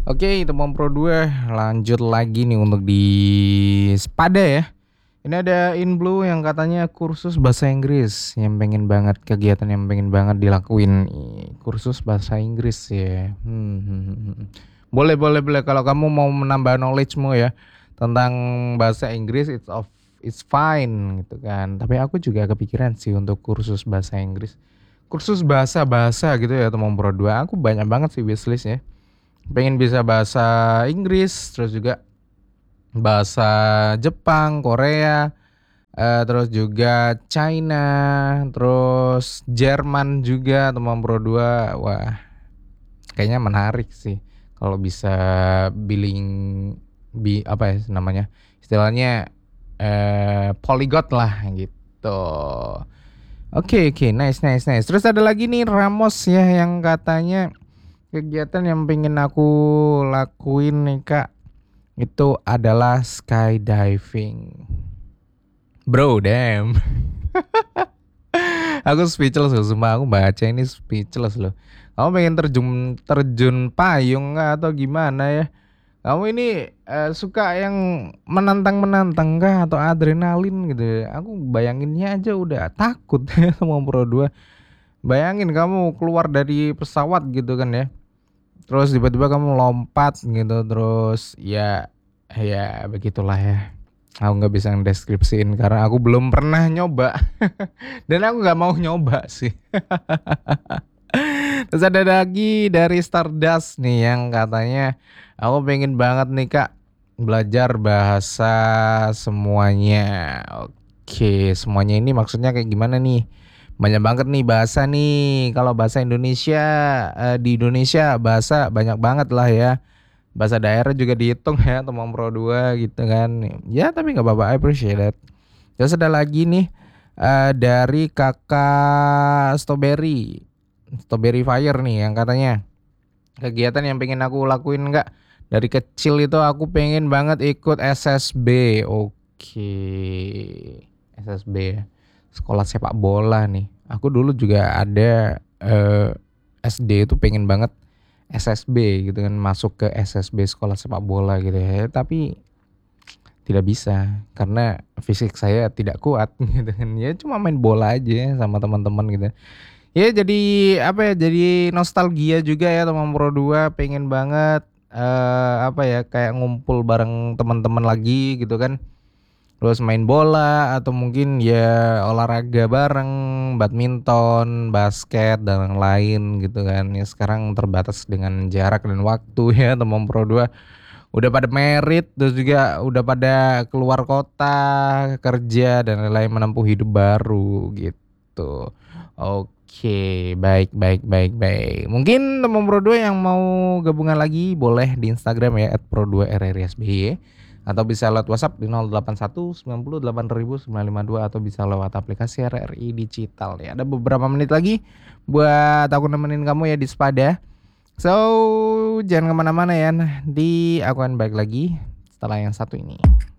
Oke, teman Pro 2 lanjut lagi nih untuk di Spada ya. Ini ada Inblue yang katanya kursus bahasa Inggris yang pengen banget kegiatan yang pengen banget dilakuin. Kursus bahasa Inggris ya. Boleh boleh boleh kalau kamu mau menambah knowledge-mu ya tentang bahasa Inggris it's fine gitu kan. Tapi aku juga kepikiran sih untuk kursus bahasa Inggris. Kursus bahasa-bahasa gitu ya teman Pro 2. Aku banyak banget sih wishlist ya. Pengen bisa bahasa Inggris, terus juga bahasa Jepang, Korea, terus juga China, terus Jerman juga teman Pro 2. Wah, kayaknya menarik sih kalau bisa billing apa ya namanya? Istilahnya polyglot lah gitu. Oke oke, nice nice nice. Terus ada lagi nih Ramos ya yang katanya kegiatan yang pengen aku lakuin nih Kak, itu adalah skydiving. Bro, damn. Aku speechless loh, sumpah aku baca ini speechless loh. Kamu pengen terjun terjun payung nggak atau gimana ya? Kamu ini suka yang menantang-menantang kah atau adrenalin gitu? Aku bayanginnya aja udah takut ya sama Pro 2. Bayangin kamu keluar dari pesawat gitu kan ya. Terus tiba-tiba kamu lompat gitu, terus ya begitulah ya. Aku nggak bisa ngedeskripsiin karena aku belum pernah nyoba dan aku nggak mau nyoba sih. Terus ada lagi dari Stardust nih yang katanya aku pengen banget nih Kak belajar bahasa semuanya. Oke, semuanya ini maksudnya kayak gimana nih? Banyak banget nih bahasa nih. Kalau bahasa Indonesia di Indonesia bahasa banyak banget lah ya. Bahasa daerah juga dihitung ya teman Pro 2 gitu kan. Ya tapi nggak apa-apa, I appreciate that. Terus ada lagi nih dari kakak Strawberry Fire nih yang katanya kegiatan yang pengen aku lakuin nggak dari kecil itu aku pengen banget ikut SSB. Oke, SSB ya. Sekolah sepak bola nih. Aku dulu juga ada SD itu pengen banget SSB gitu kan, masuk ke SSB sekolah sepak bola gitu ya. Tapi tidak bisa karena fisik saya tidak kuat gitu kan. Ya cuma main bola aja sama teman-teman gitu. Ya jadi apa ya, jadi nostalgia juga ya teman Pro 2 pengen banget apa ya kayak ngumpul bareng teman-teman lagi gitu kan. Terus main bola atau mungkin ya olahraga bareng, badminton, basket dan lain-lain gitu kan. Ya sekarang terbatas dengan jarak dan waktu ya teman Pro 2. Udah pada merit terus juga udah pada keluar kota, kerja dan lain-lain menempuh hidup baru gitu. Oke, baik baik baik baik. Mungkin teman Pro 2 yang mau gabungan lagi boleh di Instagram ya @pro2rrsby atau bisa lewat WhatsApp di 081 90 8952 atau bisa lewat aplikasi RRI Digital ya. Ada beberapa menit lagi buat aku nemenin kamu ya di Spada. So, jangan kemana-mana ya. Nanti aku akan balik lagi setelah yang satu ini.